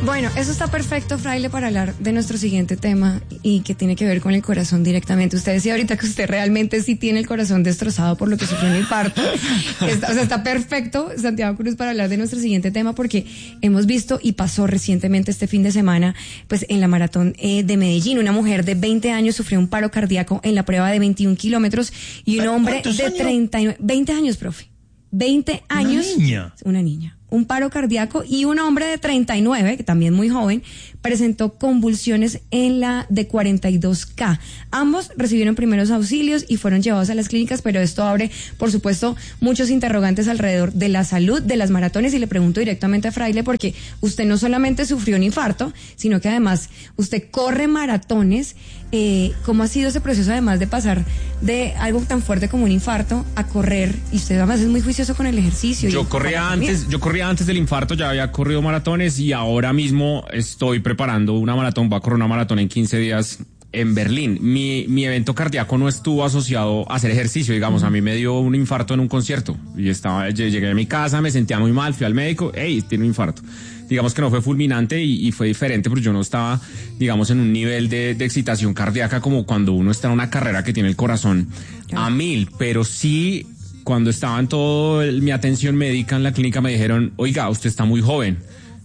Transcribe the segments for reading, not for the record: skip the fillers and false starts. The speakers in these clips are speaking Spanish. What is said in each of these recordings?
Bueno, eso está perfecto, Fraile, para hablar de nuestro siguiente tema y que tiene que ver con el corazón directamente. Usted decía ahorita que usted realmente sí tiene el corazón destrozado por lo que sufrió en el infarto. Está perfecto, Santiago Cruz, para hablar de nuestro siguiente tema, porque hemos visto y pasó recientemente este fin de semana, pues en la maratón de Medellín, una mujer de 20 años sufrió un paro cardíaco en la prueba de 21 kilómetros y un hombre de 39, 20 años, profe. 20 años. Una niña. Un paro cardíaco y un hombre de 39, que también muy joven, presentó convulsiones en la de 42K. Ambos recibieron primeros auxilios y fueron llevados a las clínicas, pero esto abre, por supuesto, muchos interrogantes alrededor de la salud de las maratones, y le pregunto directamente a Fraile, porque usted no solamente sufrió un infarto, sino que además usted corre maratones. ¿Cómo ha sido ese proceso, además de pasar de algo tan fuerte como un infarto a correr? Y usted además es muy juicioso con el ejercicio. Yo corría antes del infarto, ya había corrido maratones y ahora mismo estoy preparando una maratón. Voy a correr una maratón en 15 días en Berlín. Mi evento cardíaco no estuvo asociado a hacer ejercicio, digamos. A mí me dio un infarto en un concierto y llegué a mi casa, me sentía muy mal, fui al médico, tiene un infarto. Digamos que no fue fulminante y fue diferente, porque yo no estaba, digamos, en un nivel de excitación cardíaca como cuando uno está en una carrera que tiene el corazón a 1000, pero sí, cuando estaba en mi atención médica en la clínica, me dijeron, oiga, usted está muy joven.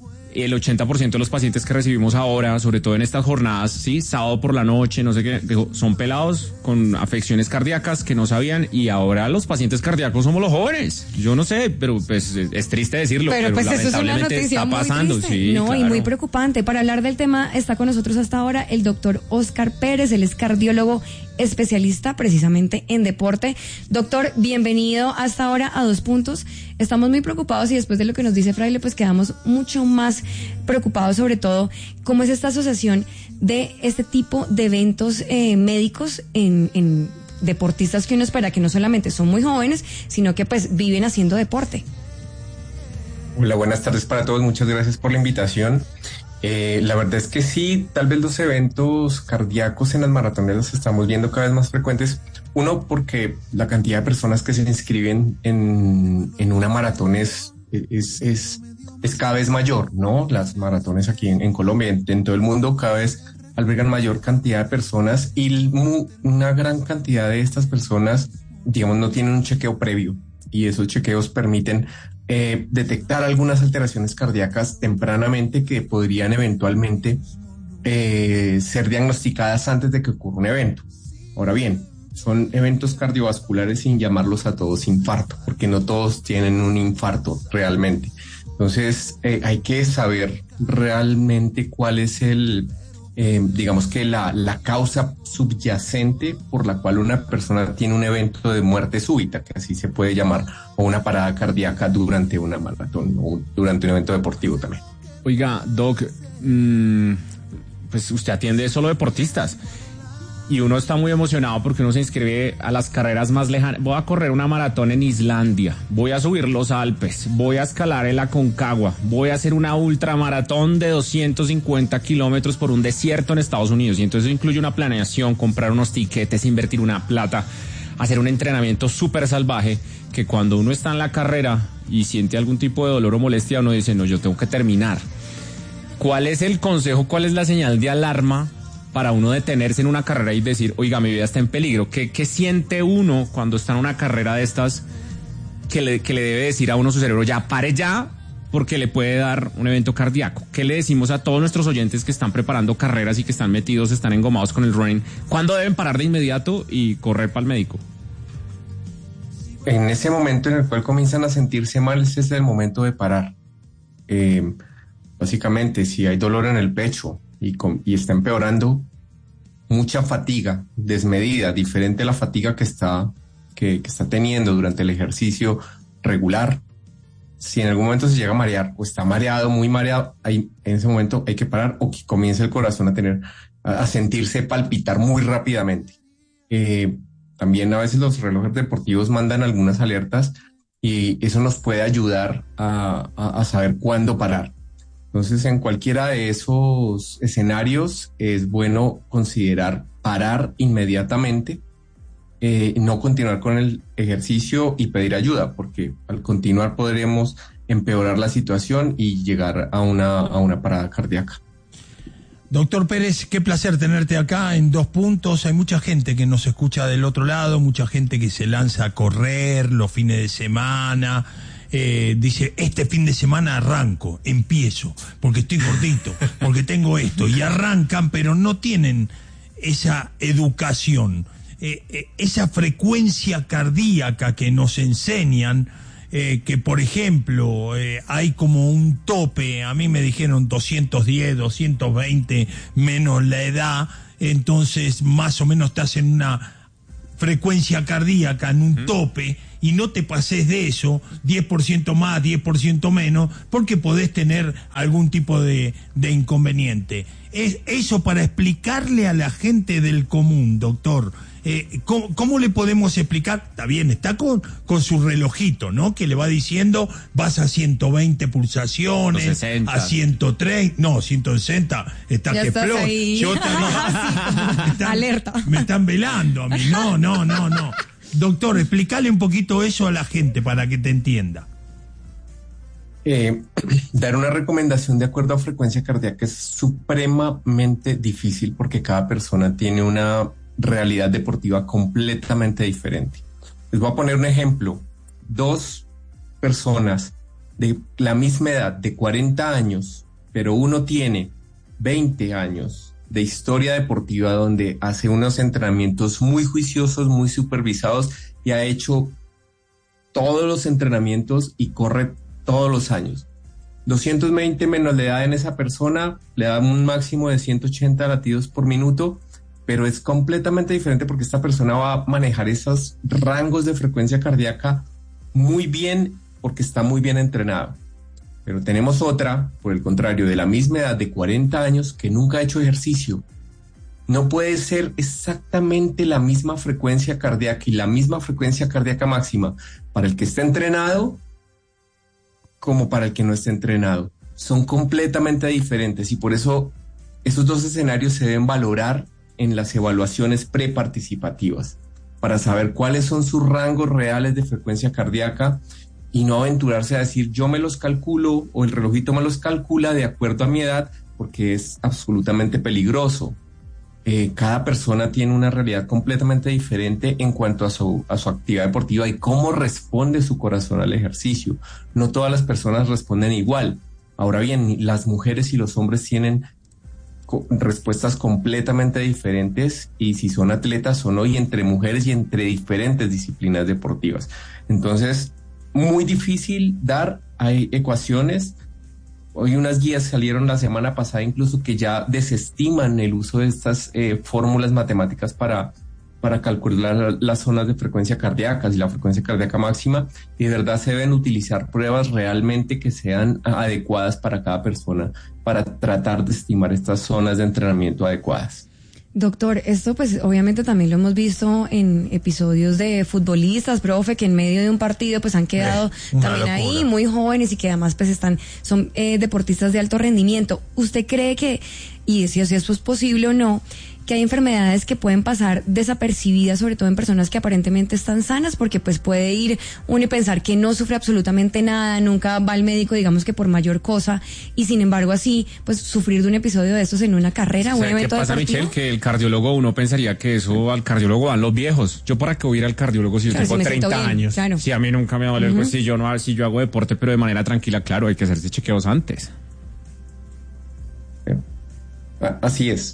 El 80% de los pacientes que recibimos ahora, sobre todo en estas jornadas, sí, sábado por la noche, no sé qué, son pelados con afecciones cardíacas que no sabían, y ahora los pacientes cardíacos somos los jóvenes. Yo no sé, pero pues es triste decirlo, pero pues eso lamentablemente es una noticia está pasando. muy triste. Sí, no, claro. Y muy preocupante. Para hablar del tema está con nosotros hasta ahora el doctor Oscar Pérez. Él es cardiólogo especialista precisamente en deporte. Doctor, bienvenido hasta ahora a Dos Puntos. Estamos muy preocupados, y después de lo que nos dice Fraile, pues quedamos mucho más preocupados, sobre todo cómo es esta asociación de este tipo de eventos médicos en deportistas que uno espera que no solamente son muy jóvenes, sino que pues viven haciendo deporte. Hola, buenas tardes para todos, muchas gracias por la invitación. La verdad es que sí, tal vez los eventos cardíacos en las maratones los estamos viendo cada vez más frecuentes. Uno, porque la cantidad de personas que se inscriben en una maratón es cada vez mayor, ¿no? Las maratones aquí en Colombia, en todo el mundo, cada vez albergan mayor cantidad de personas, y una gran cantidad de estas personas, digamos, no tienen un chequeo previo, y esos chequeos permiten detectar algunas alteraciones cardíacas tempranamente que podrían eventualmente ser diagnosticadas antes de que ocurra un evento. Ahora bien, son eventos cardiovasculares sin llamarlos a todos infarto, porque no todos tienen un infarto realmente. Entonces hay que saber realmente cuál es digamos que la causa subyacente por la cual una persona tiene un evento de muerte súbita, que así se puede llamar, o una parada cardíaca durante una maratón o durante un evento deportivo también. Oiga, Doc, pues usted atiende solo deportistas y uno está muy emocionado porque uno se inscribe a las carreras más lejanas. Voy a correr una maratón en Islandia, voy a subir los Alpes, voy a escalar el Aconcagua, voy a hacer una ultramaratón de 250 kilómetros por un desierto en Estados Unidos, y entonces eso incluye una planeación, comprar unos tiquetes, invertir una plata, hacer un entrenamiento súper salvaje, que cuando uno está en la carrera y siente algún tipo de dolor o molestia, uno dice, no, yo tengo que terminar. ¿Cuál es el consejo, cuál es la señal de alarma para uno detenerse en una carrera y decir, oiga, mi vida está en peligro? ¿Qué siente uno cuando está en una carrera de estas que le debe decir a uno su cerebro, ya pare ya, porque le puede dar un evento cardíaco? ¿Qué le decimos a todos nuestros oyentes que están preparando carreras y que están metidos, están engomados con el running? ¿Cuándo deben parar de inmediato y correr para el médico? En ese momento en el cual comienzan a sentirse mal, ese es el momento de parar. Básicamente, si hay dolor en el pecho y está empeorando, mucha fatiga desmedida, diferente a la fatiga que está teniendo durante el ejercicio regular, si en algún momento se llega a marear o está mareado, muy mareado, en ese momento hay que parar, o que comience el corazón a sentirse palpitar muy rápidamente. También a veces los relojes deportivos mandan algunas alertas, y eso nos puede ayudar a saber cuándo parar. Entonces, en cualquiera de esos escenarios es bueno considerar parar inmediatamente, no continuar con el ejercicio y pedir ayuda, porque al continuar podremos empeorar la situación y llegar a una parada cardíaca. Doctor Pérez, qué placer tenerte acá en 2 puntos. Hay mucha gente que nos escucha del otro lado, mucha gente que se lanza a correr los fines de semana. Dice, este fin de semana empiezo, porque estoy gordito, porque tengo esto, y arrancan, pero no tienen esa educación, esa frecuencia cardíaca que nos enseñan, que por ejemplo hay como un tope. A mí me dijeron 210, 220 menos la edad, entonces más o menos estás en una frecuencia cardíaca, en un tope, y no te pases de eso, 10% más, 10% menos, porque podés tener algún tipo de inconveniente. Es eso para explicarle a la gente del común, doctor. ¿Cómo le podemos explicar? Está bien, está con su relojito, ¿no? Que le va diciendo, vas a 120 pulsaciones, 160. A 103, no, 160, está ya que explota. Yo también. Alerta. Me están velando a mí. No. Doctor, explícale un poquito eso a la gente para que te entienda. Dar una recomendación de acuerdo a frecuencia cardíaca es supremamente difícil porque cada persona tiene una realidad deportiva completamente diferente. Les voy a poner un ejemplo. 2 personas de la misma edad, de 40 años, pero uno tiene 20 años de historia deportiva donde hace unos entrenamientos muy juiciosos, muy supervisados y ha hecho todos los entrenamientos y corre todos los años. 220 menos la edad en esa persona le da un máximo de 180 latidos por minuto, pero es completamente diferente porque esta persona va a manejar esos rangos de frecuencia cardíaca muy bien porque está muy bien entrenado. Pero tenemos otra, por el contrario, de la misma edad, de 40 años, que nunca ha hecho ejercicio. No puede ser exactamente la misma frecuencia cardíaca y la misma frecuencia cardíaca máxima para el que esté entrenado como para el que no esté entrenado. Son completamente diferentes y por eso esos 2 escenarios se deben valorar en las evaluaciones preparticipativas para saber cuáles son sus rangos reales de frecuencia cardíaca y no aventurarse a decir yo me los calculo o el relojito me los calcula de acuerdo a mi edad, porque es absolutamente peligroso. Cada persona tiene una realidad completamente diferente en cuanto a su actividad deportiva y cómo responde su corazón al ejercicio. No todas las personas responden igual. Ahora bien, las mujeres y los hombres tienen respuestas completamente diferentes y si son atletas o no, y entre mujeres y entre diferentes disciplinas deportivas. Entonces, muy difícil dar, hay ecuaciones. Hoy unas guías salieron la semana pasada incluso que ya desestiman el uso de estas fórmulas matemáticas para calcular las zonas de frecuencia cardíaca y la frecuencia cardíaca máxima, y de verdad se deben utilizar pruebas realmente que sean adecuadas para cada persona para tratar de estimar estas zonas de entrenamiento adecuadas. Doctor, esto pues obviamente también lo hemos visto en episodios de futbolistas, profe, que en medio de un partido pues han quedado también locura. Ahí muy jóvenes y que además pues son deportistas de alto rendimiento. ¿Usted cree que, y si eso es posible o no, que hay enfermedades que pueden pasar desapercibidas, sobre todo en personas que aparentemente están sanas, porque pues puede ir uno y pensar que no sufre absolutamente nada, nunca va al médico, digamos que por mayor cosa, y sin embargo así, pues sufrir de un episodio de estos en una carrera, un evento deportivo? ¿Qué pasa, Michelle? Que el cardiólogo, uno pensaría que eso al cardiólogo van los viejos. ¿Yo para qué voy a ir al cardiólogo si yo tengo 30 años? Claro. Si a mí nunca me va a doler, pues si yo hago deporte, pero de manera tranquila, claro, hay que hacerse chequeos antes. Así es.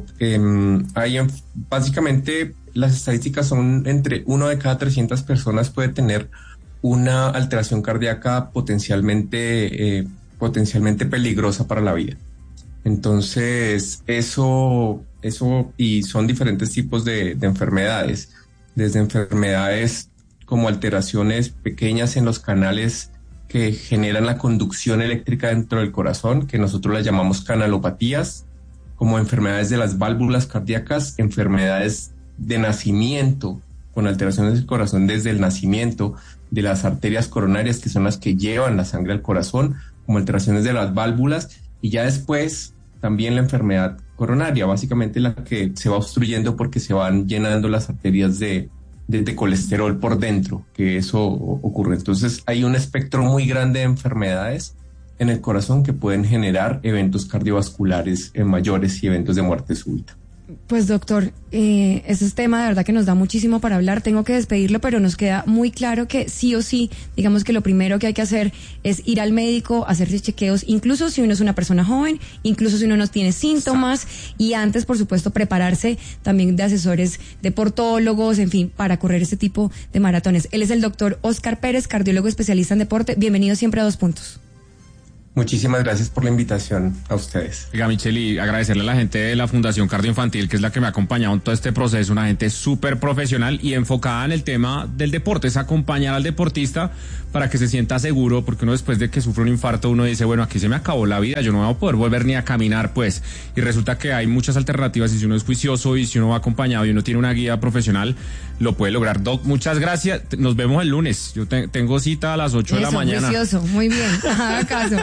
Básicamente las estadísticas son entre 1 de cada 300 personas puede tener una alteración cardíaca potencialmente peligrosa para la vida. Entonces, eso y son diferentes tipos de enfermedades, desde enfermedades como alteraciones pequeñas en los canales que generan la conducción eléctrica dentro del corazón, que nosotros las llamamos canalopatías, como enfermedades de las válvulas cardíacas, enfermedades de nacimiento, con alteraciones del corazón desde el nacimiento, de las arterias coronarias, que son las que llevan la sangre al corazón, como alteraciones de las válvulas, y ya después también la enfermedad coronaria, básicamente la que se va obstruyendo porque se van llenando las arterias de de colesterol por dentro, que eso ocurre. Entonces hay un espectro muy grande de enfermedades en el corazón que pueden generar eventos cardiovasculares mayores y eventos de muerte súbita. Pues doctor, ese es tema de verdad que nos da muchísimo para hablar. Tengo que despedirlo, pero nos queda muy claro que sí o sí, digamos que lo primero que hay que hacer es ir al médico, hacerse chequeos, incluso si uno es una persona joven, incluso si uno no tiene síntomas, y antes, por supuesto, prepararse también de asesores deportólogos, en fin, para correr este tipo de maratones. Él es el doctor Óscar Pérez, cardiólogo especialista en deporte. Bienvenido siempre a 2 Puntos. Muchísimas gracias por la invitación a ustedes. Oiga, Micheli, agradecerle a la gente de la Fundación Cardioinfantil, que es la que me ha acompañado en todo este proceso, una gente súper profesional y enfocada en el tema del deporte, es acompañar al deportista para que se sienta seguro, porque uno después de que sufre un infarto, uno dice, bueno, aquí se me acabó la vida, yo no voy a poder volver ni a caminar, pues, y resulta que hay muchas alternativas, y si uno es juicioso y si uno va acompañado y uno tiene una guía profesional, lo puede lograr. Doc, muchas gracias, nos vemos el lunes, yo tengo cita a las 8 de la mañana. Juicioso, muy bien, haga caso.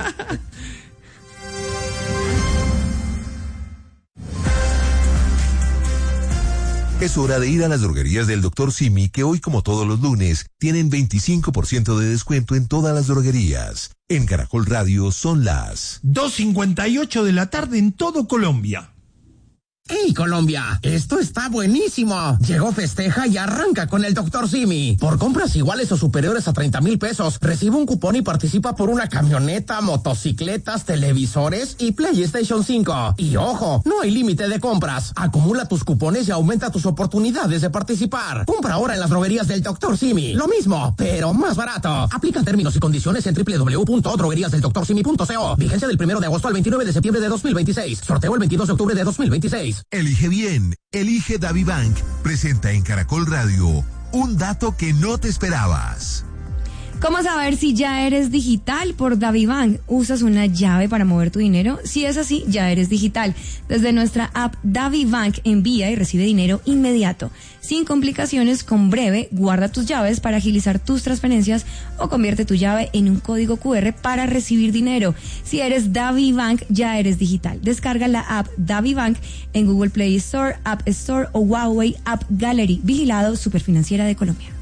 Es hora de ir a las droguerías del Dr. Simi, que hoy, como todos los lunes, tienen 25% de descuento en todas las droguerías. En Caracol Radio son las 2:58 de la tarde en todo Colombia. ¡Hey, Colombia! ¡Esto está buenísimo! Llegó Festeja y arranca con el Dr. Simi. Por compras iguales o superiores a 30,000 pesos, recibe un cupón y participa por una camioneta, motocicletas, televisores y PlayStation 5. Y ojo, no hay límite de compras. Acumula tus cupones y aumenta tus oportunidades de participar. Compra ahora en las droguerías del Dr. Simi. Lo mismo, pero más barato. Aplican términos y condiciones en www.drogueriasdeldoctorsimi.co. Vigencia del 1 de agosto al 29 de septiembre de 2026. Sorteo el 22 de octubre de 2026. Elige bien, elige DaviBank. Presenta en Caracol Radio un dato que no te esperabas. ¿Cómo saber si ya eres digital? Por DaviBank. ¿Usas una llave para mover tu dinero? Si es así, ya eres digital. Desde nuestra app DaviBank envía y recibe dinero inmediato, sin complicaciones, con Breve. Guarda tus llaves para agilizar tus transferencias o convierte tu llave en un código QR para recibir dinero. Si eres DaviBank, ya eres digital. Descarga la app DaviBank en Google Play Store, App Store o Huawei App Gallery. Vigilado Superfinanciera de Colombia.